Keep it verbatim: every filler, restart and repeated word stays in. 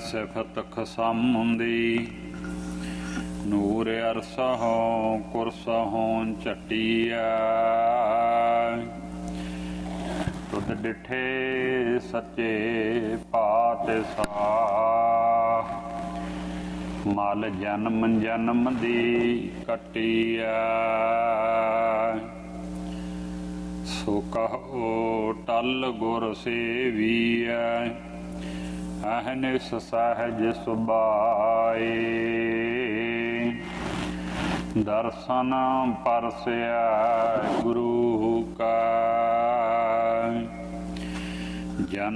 ਸਿਫਤ ਖਸਮੁੰਦੀ। ਨੂਰ ਅਰਸਹੁ ਕੁਰਸਹੁ ਝਟੀਐ। ਤੁਧ ਡਿਠੇ ਸੱਚੇ ਪਾਤਸ਼ਾਹ। ਮਲ ਜਨਮ ਜਨਮ ਦੀ ਕੱਟੀਐ। ਸੋ ਕਹੋ ਟਲ ਗੁਰ ਸੇਵੀਐ। ਅਹਨਿਸ ਸਹਿਜ ਸੁਭਾਏ। ਦਰਸ਼ਨ ਪਰਸਿਆ ਗੁਰੂ ਕਾ।